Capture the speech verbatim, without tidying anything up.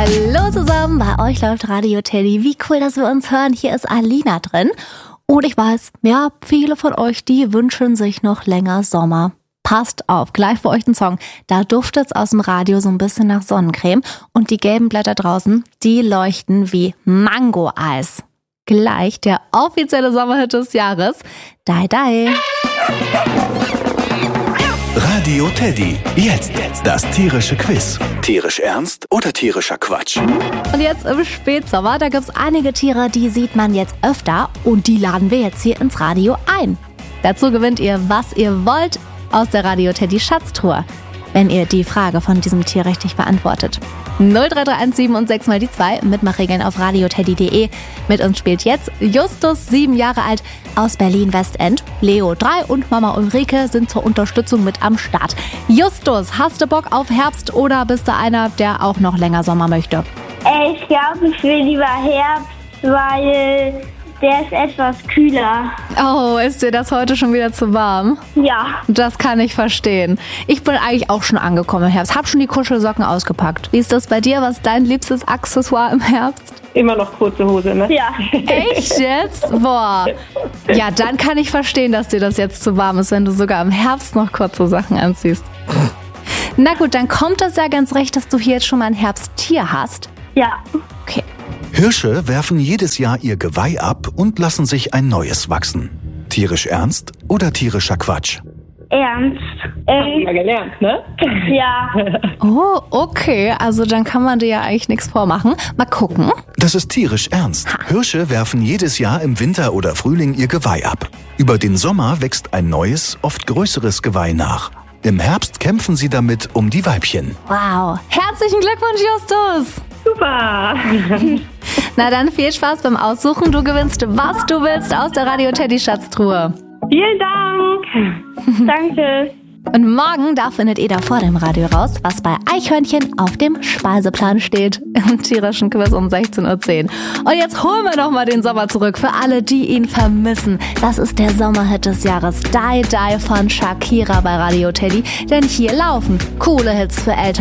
Hallo zusammen, bei euch läuft Radio Teddy. Wie cool, dass wir uns hören. Hier ist Alina drin. Und ich weiß, ja, viele von euch, die wünschen sich noch länger Sommer. Passt auf, gleich für euch ein Song. Da duftet's aus dem Radio so ein bisschen nach Sonnencreme. Und die gelben Blätter draußen, die leuchten wie Mango-Eis. Gleich der offizielle Sommerhit des Jahres. Dai Dai. Radio Teddy. Jetzt das tierische Quiz. Tierisch ernst oder tierischer Quatsch? Und jetzt im Spätsommer, da gibt's einige Tiere, die sieht man jetzt öfter. Und die laden wir jetzt hier ins Radio ein. Dazu gewinnt ihr, was ihr wollt, aus der Radio Teddy Schatztruhe, wenn ihr die Frage von diesem Tier richtig beantwortet. null drei drei eins sieben und sechs mal die zwei, Mitmachregeln auf radioteddy punkt de. Mit uns spielt jetzt Justus, sieben Jahre alt, aus Berlin-Westend. Leo, drei und Mama Ulrike sind zur Unterstützung mit am Start. Justus, hast du Bock auf Herbst oder bist du einer, der auch noch länger Sommer möchte? Ich glaube, ich will lieber Herbst, weil der ist etwas kühler. Oh, ist dir das heute schon wieder zu warm? Ja. Das kann ich verstehen. Ich bin eigentlich auch schon angekommen im Herbst. Hab schon die Kuschelsocken ausgepackt. Wie ist das bei dir? Was ist dein liebstes Accessoire im Herbst? Immer noch kurze Hose, ne? Ja. Echt jetzt? Boah. Ja, dann kann ich verstehen, dass dir das jetzt zu warm ist, wenn du sogar im Herbst noch kurze Sachen anziehst. Na gut, dann kommt das ja ganz recht, dass du hier jetzt schon mal ein Herbsttier hast. Ja. Okay. Hirsche werfen jedes Jahr ihr Geweih ab und lassen sich ein neues wachsen. Tierisch ernst oder tierischer Quatsch? Ernst. Hast du Ähm, mal gelernt, ne? ja. Oh, okay. Also dann kann man dir ja eigentlich nichts vormachen. Mal gucken. Das ist tierisch ernst. Hirsche werfen jedes Jahr im Winter oder Frühling ihr Geweih ab. Über den Sommer wächst ein neues, oft größeres Geweih nach. Im Herbst kämpfen sie damit um die Weibchen. Wow. Herzlichen Glückwunsch, Justus. Super! Na dann viel Spaß beim Aussuchen. Du gewinnst, was du willst aus der Radio Teddy Schatztruhe. Vielen Dank! Danke. Und morgen, da findet ihr da vor dem Radio raus, was bei Eichhörnchen auf dem Speiseplan steht. Im tierischen Quiz um sechzehn Uhr zehn. Und jetzt holen wir noch mal den Sommer zurück für alle, die ihn vermissen. Das ist der Sommerhit des Jahres. Dai Dai von Shakira bei Radio Teddy. Denn hier laufen coole Hits für Eltern